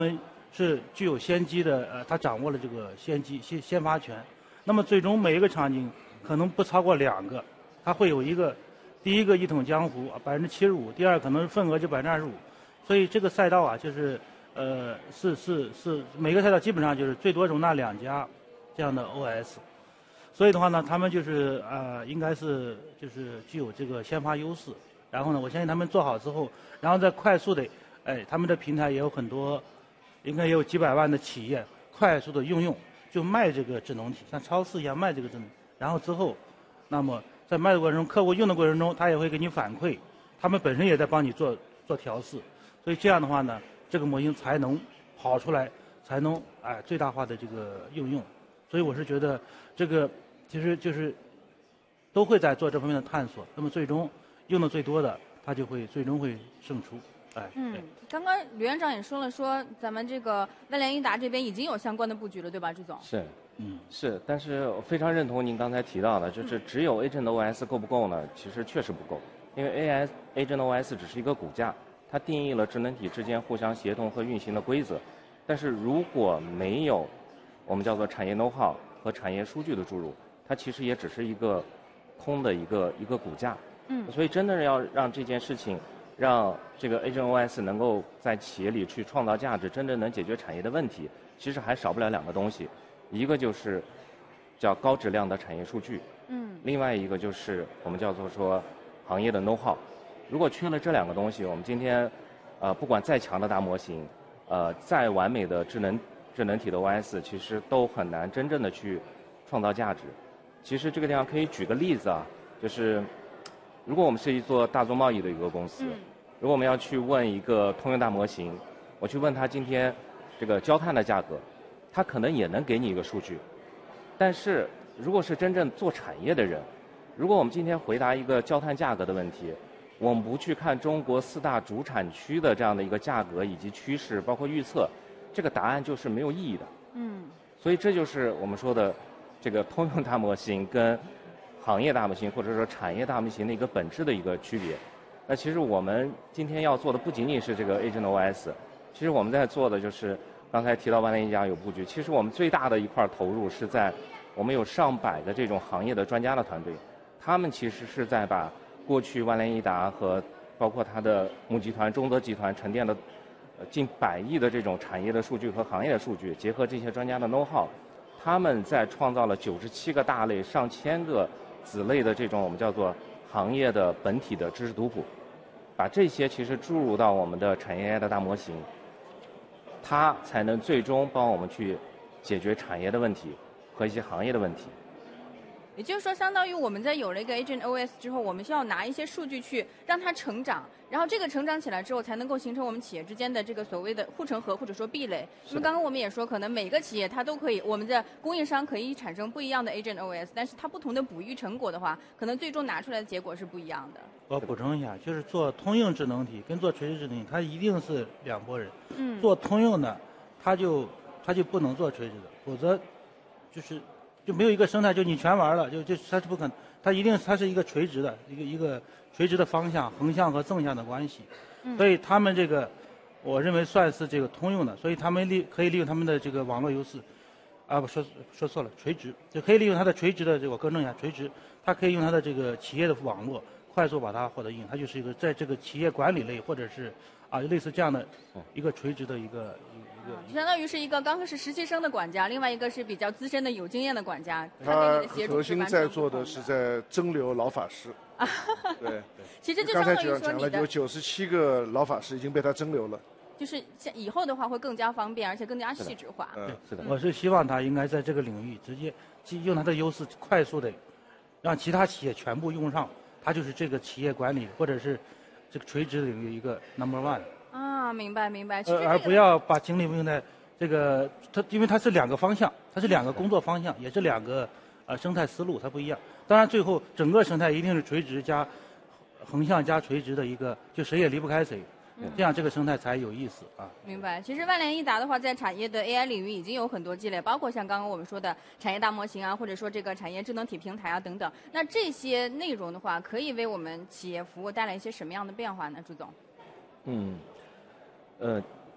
是具有先机的，他掌握了这个先发权。那么最终每一个场景可能不超过2个，它会有一个，第一个一统江湖75%，第二可能份额就25%，所以这个赛道啊，就是是每个赛道基本上就是最多容纳2家这样的 OS， 所以的话呢，他们就是应该是就是具有这个先发优势。然后呢，我相信他们做好之后，然后再快速的，他们的平台也有很多，应该也有几百万的企业快速的应用，就卖这个智能体，像超市一样卖这个智能体。然后之后，那么在卖的过程中，客户用的过程中，他也会给你反馈，他们本身也在帮你做调试，所以这样的话呢，这个模型才能跑出来，才能最大化的这个应用。所以我是觉得这个其实就是都会在做这方面的探索，那么最终用的最多的，它就会最终会胜出。 刚刚吕院长也说了，说咱们这个万联英达这边已经有相关的布局了，对吧，朱总？ 是，是，但是我非常认同您刚才提到的，就是只有 Agent OS 够不够呢？其实确实不够，因为 Agent OS 只是一个骨架，它定义了智能体之间互相协同和运行的规则，但是如果没有我们叫做产业 know-how 和产业数据的注入，它其实也只是一个空的一个骨架。所以真的要让这件事情，让这个 Agent OS 能够在企业里去创造价值，真正能解决产业的问题，其实还少不了2个东西，一个就是叫高质量的产业数据，另外一个就是我们叫做说行业的 know-how。如果缺了这2个东西，我们今天不管再强的大模型，再完美的智能体的 OS， 其实都很难真正的去创造价值。其实这个地方可以举个例子啊，就是如果我们是做大宗贸易的一个公司，如果我们要去问一个通用大模型，我去问他今天这个焦炭的价格，他可能也能给你一个数据。但是如果是真正做产业的人，如果我们今天回答一个焦炭价格的问题，我们不去看中国4大主产区的这样的一个价格以及趋势，包括预测，这个答案就是没有意义的。所以这就是我们说的这个通用大模型跟行业大模型或者说产业大模型的一个本质的一个区别。那其实我们今天要做的不仅仅是这个 Agent OS， 其实我们在做的就是刚才提到万联英达有布局，其实我们最大的一块投入是在我们有上百的这种行业的专家的团队，他们其实是在把过去万联英达和包括它的母集团中德集团沉淀的近100亿的这种产业的数据和行业的数据，结合这些专家的 know-how， 他们在创造了97个大类、上千个子类的这种我们叫做行业的本体的知识图谱，把这些其实注入到我们的产业 AI 的大模型，它才能最终帮我们去解决产业的问题和一些行业的问题。 也就是说，相当于我们在有了一个 Agent OS 之后，我们需要拿一些数据去让它成长，然后这个成长起来之后，才能够形成我们企业之间的这个所谓的护城河或者说壁垒。因为刚刚我们也说，可能每个企业它都可以，我们的供应商可以产生不一样的 Agent OS， 但是它不同的哺育成果的话，可能最终拿出来的结果是不一样的。 我补充一下，就是做通用智能体跟做垂直智能体，它一定是2拨人。做通用的，他就不能做垂直的，否则就没有一个生态，就你全玩了，就它是不可能，它是一个垂直的一个垂直的方向，横向和纵向的关系。所以他们这个，我认为算是这个通用的，所以他们可以利用他们的这个网络优势。我说错了，垂直就可以利用它的垂直的我更正一下，垂直，它可以用它的这个企业的网络快速把它获得应用，它就是一个在这个企业管理类或者是类似这样的一个垂直的一个相当于是一个刚开始实习生的管家，另外一个是比较资深的有经验的管家。 他核心在做的是在蒸馏老法师。对， 其实就刚才相当于说讲了，有97个老法师已经被他蒸馏了。 就是以后的话会更加方便，而且更加细致化。 是的，我是希望他应该在这个领域直接用他的优势，快速的让其他企业全部用上，他就是这个企业管理或者是这个垂直领域一个 No.1。 明白。 而不要把精力用在这个因为它是2个方向，它是2个工作方向，也是2个生态思路，它不一样。当然，最后整个生态一定是垂直加横向加垂直的一个，就谁也离不开谁。这样这个生态才有意思啊。 明白。其实万联英达的话，在产业的 AI 领域已经有很多积累，包括像刚刚我们说的产业大模型啊，或者说这个产业智能体平台啊等等。那这些内容的话，可以为我们企业服务带来一些什么样的变化呢，朱总？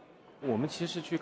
我们其实去